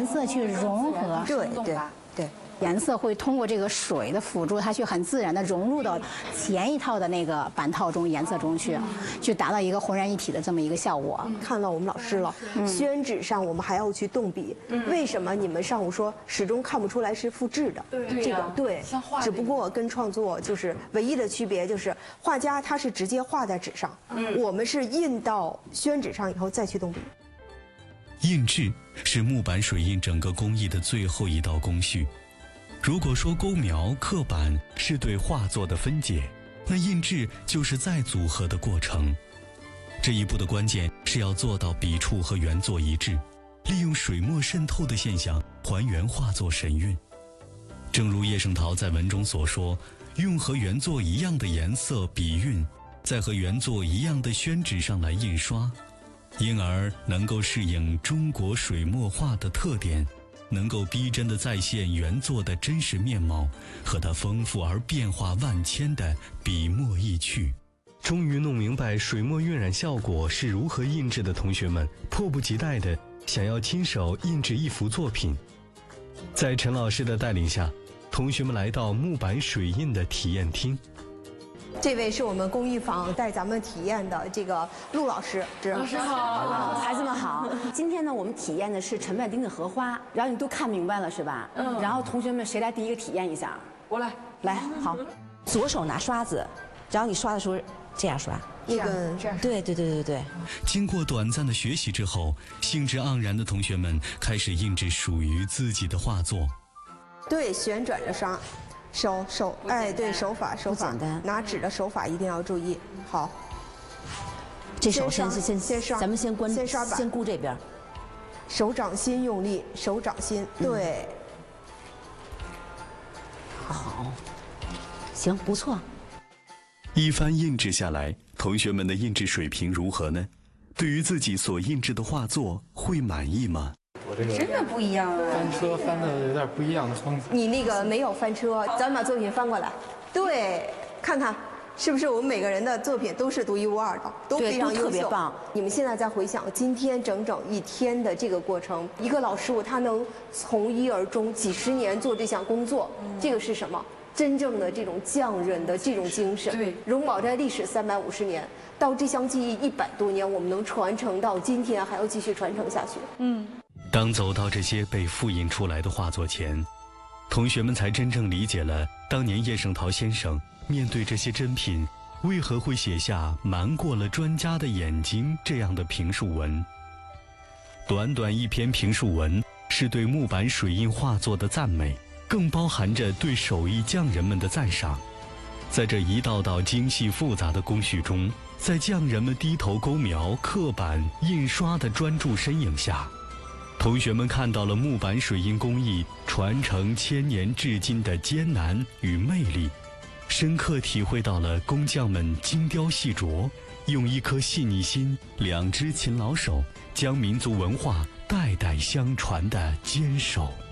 颜色去融合。 对对对。 颜色会通过这个水的辅助，它去很自然的融入到前一套的那个版套中、颜色中去达到一个浑然一体的这么一个效果。 看到我们老师了，宣纸上我们还要去动笔，为什么你们上午说始终看不出来是复制的？这个对，只不过跟创作就是唯一的区别就是画家他是直接画在纸上，我们是印到宣纸上以后再去动笔。 印制是木板水印整个工艺的最后一道工序。 如果说勾描、刻板是对画作的分解，那印制就是再组合的过程。这一步的关键是要做到笔触和原作一致，利用水墨渗透的现象还原画作神韵。正如叶圣陶在文中所说，用和原作一样的颜色、笔韵，在和原作一样的宣纸上来印刷，因而能够适应中国水墨画的特点。 能够逼真地再现原作的真实面貌和它丰富而变化万千的笔墨意趣。 终于弄明白水墨晕染效果是如何印制的同学们，迫不及待地想要亲手印制一幅作品。在陈老师的带领下，同学们来到木板水印的体验厅。 这位是我们工艺坊带咱们体验的这个陆老师， 老师好， 孩子们好。今天呢，我们体验的是陈半丁的荷花，然后你都看明白了是吧？然后同学们谁来第一个体验一下？ 我来。 来，好。左手拿刷子，然后你刷的时候这样刷。 那个对。 经过短暂的学习之后，兴致盎然的同学们开始印制属于自己的画作。 对，旋转着刷。 手，哎，对，手法，拿纸的手法一定要注意。好， 这手先刷， 咱们先刷板， 先顾这边。 手掌心用力，手掌心，对。 好，行，不错。 一番印制下来，同学们的印制水平如何呢？对于自己所印制的画作，会满意吗？ 我这个真的不一样啊！ 翻车翻的有点不一样的风格。 你那个没有翻车，咱们把作品翻过来，对，看看是不是我们每个人的作品都是独一无二的，都非常优秀， 特别棒。 你们现在在回想今天整整一天的这个过程，一个老师傅他能从一而终，几十年做这项工作，这个是什么？真正的这种匠人的这种精神。 对， 荣宝斋历史350年，到这项技艺100多年，我们能传承到今天，还要继续传承下去。 当走到这些被复印出来的画作前，同学们才真正理解了当年叶圣陶先生面对这些珍品，为何会写下“瞒过了专家的眼睛”这样的评述文。短短一篇评述文，是对木板水印画作的赞美，更包含着对手艺匠人们的赞赏。在这一道道精细复杂的工序中，在匠人们低头勾描、刻板、印刷的专注身影下，同学们看到了木板水印工艺传承千年至今的艰难与魅力，深刻体会到了工匠们精雕细琢，用一颗细腻心、2只勤劳手，将民族文化代代相传的坚守。